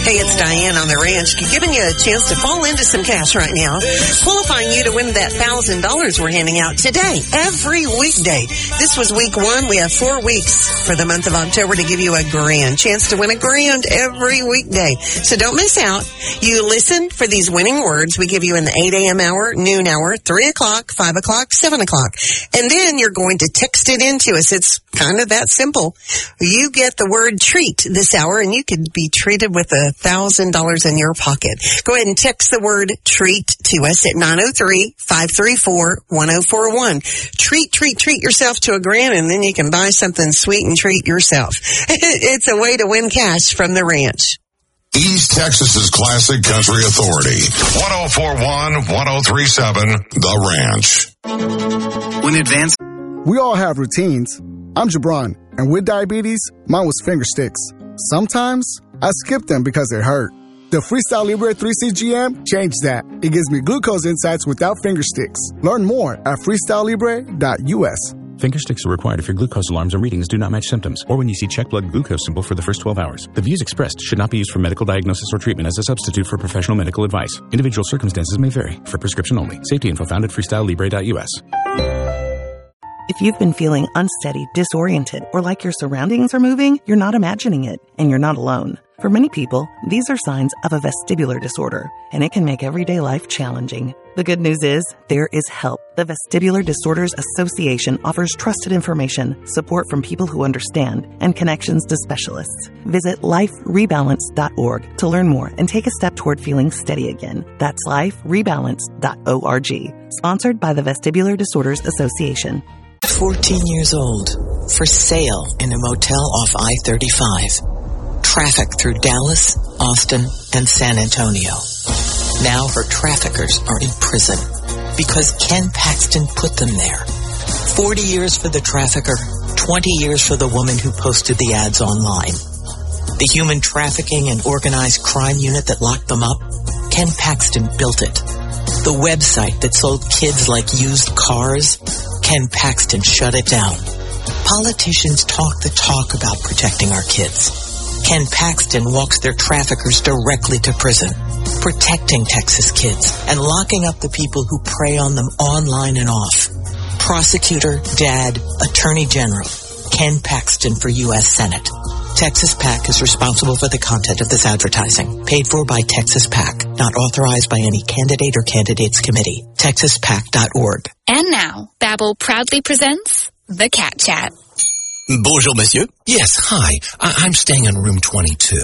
Hey, it's Diane on the ranch, giving you a chance to fall into some cash right now, qualifying you to win that $1,000 we're handing out today, every weekday. This was week 1. We have 4 weeks for the month of October to give you a grand chance to win a grand every weekday. So don't miss out. You listen for these winning words we give you in the 8 a.m. hour, noon hour, 3 o'clock, 5 o'clock, 7 o'clock. And then you're going to text it into us. It's kind of that simple. You get the word treat this hour, and you could be treated with $1,000 in your pocket. Go ahead and text the word treat to us at 903-534-1041. Treat yourself to a grand, and then you can buy something sweet and treat yourself. It's a way to win cash from the ranch. East Texas's classic country authority. 1041-1037, The Ranch. We all have routines. I'm Jabron, and with diabetes, mine was finger sticks. Sometimes I skip them because they hurt. The Freestyle Libre 3CGM changed that. It gives me glucose insights without finger sticks. Learn more at freestylelibre.us. Finger sticks are required if your glucose alarms or readings do not match symptoms, or when you see check blood glucose symbol for the first 12 hours. The views expressed should not be used for medical diagnosis or treatment as a substitute for professional medical advice. Individual circumstances may vary. For prescription only. Safety info found at freestylelibre.us. If you've been feeling unsteady, disoriented, or like your surroundings are moving, you're not imagining it, and you're not alone. For many people, these are signs of a vestibular disorder, and it can make everyday life challenging. The good news is, there is help. The Vestibular Disorders Association offers trusted information, support from people who understand, and connections to specialists. Visit liferebalance.org to learn more and take a step toward feeling steady again. That's liferebalance.org. Sponsored by the Vestibular Disorders Association. 14 years old, for sale in a motel off I-35. Traffic through Dallas, Austin, and San Antonio. Now her traffickers are in prison because Ken Paxton put them there. 40 years for the trafficker, 20 years for the woman who posted the ads online. The human trafficking and organized crime unit that locked them up, Ken Paxton built it. The website that sold kids like used cars, Ken Paxton shut it down. Politicians talk the talk about protecting our kids. Ken Paxton walks their traffickers directly to prison, protecting Texas kids and locking up the people who prey on them online and off. Prosecutor, dad, attorney general, Ken Paxton for U.S. Senate. Texas PAC is responsible for the content of this advertising. Paid for by Texas PAC. Not authorized by any candidate or candidates committee. TexasPAC.org. And now, Babbel proudly presents The Cat Chat. Bonjour, monsieur. Yes, hi. I'm staying in room 22.